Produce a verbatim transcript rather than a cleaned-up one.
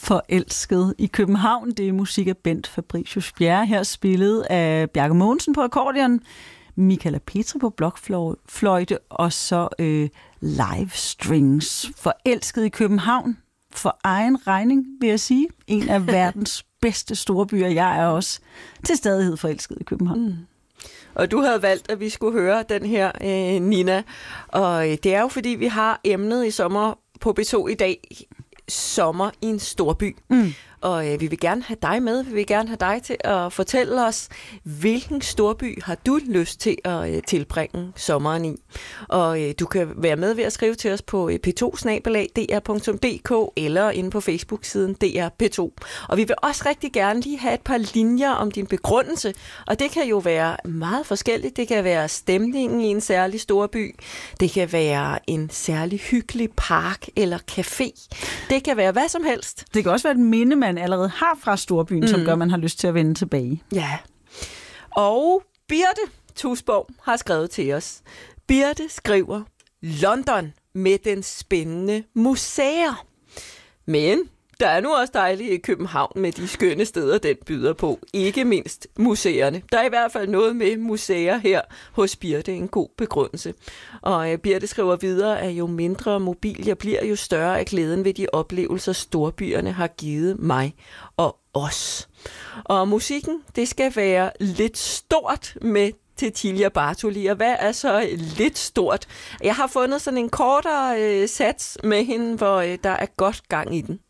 Forelsket i København. Det er musik af Bent Fabricius Bjerre, her spillet af Bjarke Mogensen på akkordeon, Michaela Petri på blokfløjte og så øh, live strings. Forelsket i København for egen regning, vil jeg sige. En af verdens bedste storbyer. Jeg er også til stadighed forelsket i København. Mm. Og du havde valgt, at vi skulle høre den her, øh, Nina. Og det er jo, fordi vi har emnet i sommer på B to i dag, sommer i en storby. Mm. Og øh, vi vil gerne have dig med. Vi vil gerne have dig til at fortælle os, hvilken storby har du lyst til at øh, tilbringe sommeren i. Og øh, du kan være med ved at skrive til os på øh, p to snabel-a d r punktum d k eller inde på Facebook-siden D R P to. Og vi vil også rigtig gerne lige have et par linjer om din begrundelse. Og det kan jo være meget forskelligt. Det kan være stemningen i en særlig storby. Det kan være en særlig hyggelig park eller café. Det kan være hvad som helst. Det kan også være et minde, man allerede har fra storbyen, mm. som gør, at man har lyst til at vende tilbage. Ja. Og Birte Tusborg har skrevet til os. Birte skriver, London med den spændende museer. Men der er nu også dejligt i København med de skønne steder, den byder på. Ikke mindst museerne. Der er i hvert fald noget med museer her hos Birte. En god begrundelse. Og Birte skriver videre, at jo mindre mobil jeg bliver, jo større er glæden ved de oplevelser, storbyerne har givet mig og os. Og musikken, det skal være lidt stort med Cecilia Bartoli. Og hvad er så lidt stort? Jeg har fundet sådan en kortere øh, sats med hende, hvor øh, der er godt gang i den.